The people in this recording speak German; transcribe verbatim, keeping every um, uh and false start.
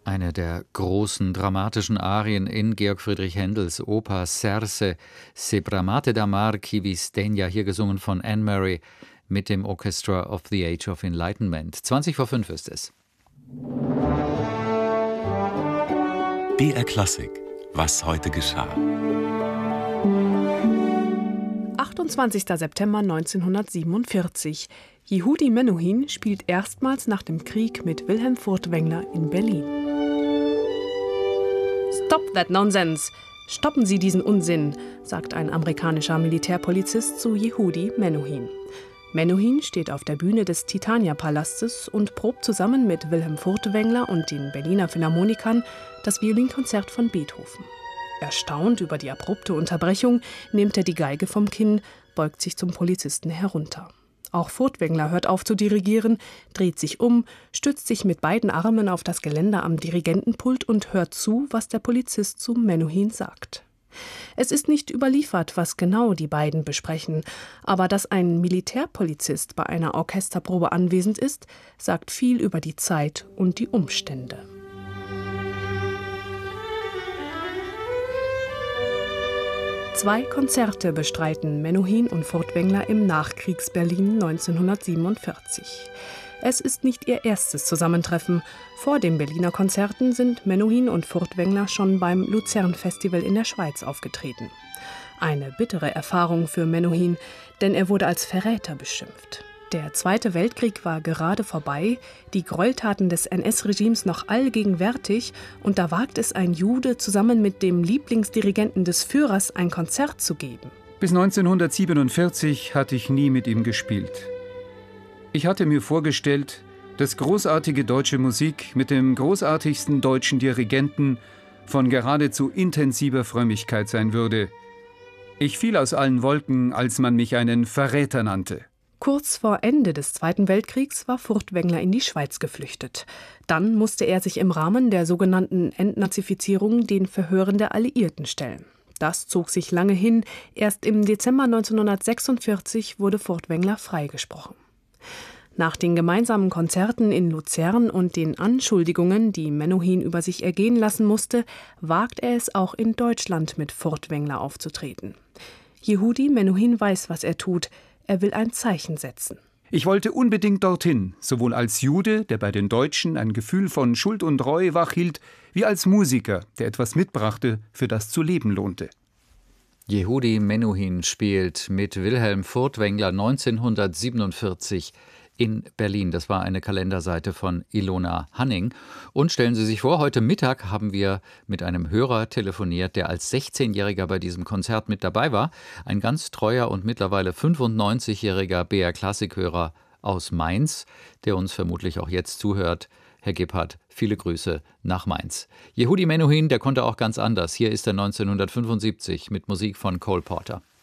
Eine der großen dramatischen Arien in Georg Friedrich Händels Oper Serse, Se bramate d'amar chi vi stegna, hier gesungen von Anne Murray mit dem Orchestra of the Age of Enlightenment. zwanzig vor fünf ist es. B R Klassik. Was heute geschah. achtundzwanzigster September neunzehnhundertsiebenundvierzig. Yehudi Menuhin spielt erstmals nach dem Krieg mit Wilhelm Furtwängler in Berlin. Stop that nonsense! Stoppen Sie diesen Unsinn, sagt ein amerikanischer Militärpolizist zu Yehudi Menuhin. Menuhin steht auf der Bühne des Titania-Palastes und probt zusammen mit Wilhelm Furtwängler und den Berliner Philharmonikern das Violinkonzert von Beethoven. Erstaunt über die abrupte Unterbrechung nimmt er die Geige vom Kinn, beugt sich zum Polizisten herunter. Auch Furtwängler hört auf zu dirigieren, dreht sich um, stützt sich mit beiden Armen auf das Geländer am Dirigentenpult und hört zu, was der Polizist zu Menuhin sagt. Es ist nicht überliefert, was genau die beiden besprechen, aber dass ein Militärpolizist bei einer Orchesterprobe anwesend ist, sagt viel über die Zeit und die Umstände. Zwei Konzerte bestreiten Menuhin und Furtwängler im Nachkriegs-Berlin neunzehnhundertsiebenundvierzig. Es ist nicht ihr erstes Zusammentreffen. Vor den Berliner Konzerten sind Menuhin und Furtwängler schon beim Luzern-Festival in der Schweiz aufgetreten. Eine bittere Erfahrung für Menuhin, denn er wurde als Verräter beschimpft. Der Zweite Weltkrieg war gerade vorbei, die Gräueltaten des N S-Regimes noch allgegenwärtig, und da wagt es ein Jude, zusammen mit dem Lieblingsdirigenten des Führers ein Konzert zu geben. Bis neunzehnhundertsiebenundvierzig hatte ich nie mit ihm gespielt. Ich hatte mir vorgestellt, dass großartige deutsche Musik mit dem großartigsten deutschen Dirigenten von geradezu intensiver Frömmigkeit sein würde. Ich fiel aus allen Wolken, als man mich einen Verräter nannte. Kurz vor Ende des Zweiten Weltkriegs war Furtwängler in die Schweiz geflüchtet. Dann musste er sich im Rahmen der sogenannten Entnazifizierung den Verhören der Alliierten stellen. Das zog sich lange hin. Erst im Dezember neunzehnhundertsechsundvierzig wurde Furtwängler freigesprochen. Nach den gemeinsamen Konzerten in Luzern und den Anschuldigungen, die Menuhin über sich ergehen lassen musste, wagt er es auch in Deutschland mit Furtwängler aufzutreten. Yehudi Menuhin weiß, was er tut. Er will ein Zeichen setzen. Ich wollte unbedingt dorthin, sowohl als Jude, der bei den Deutschen ein Gefühl von Schuld und Reue wachhielt, wie als Musiker, der etwas mitbrachte, für das zu leben lohnte. Yehudi Menuhin spielt mit Wilhelm Furtwängler neunzehnhundertsiebenundvierzig in Berlin. Das war eine Kalenderseite von Ilona Hanning. Und stellen Sie sich vor, heute Mittag haben wir mit einem Hörer telefoniert, der als sechzehnjähriger bei diesem Konzert mit dabei war. Ein ganz treuer und mittlerweile fünfundneunzigjähriger B R-Klassikhörer aus Mainz, der uns vermutlich auch jetzt zuhört. Herr Gebhardt, viele Grüße nach Mainz. Yehudi Menuhin, der konnte auch ganz anders. Hier ist er neunzehnhundertfünfundsiebzig mit Musik von Cole Porter.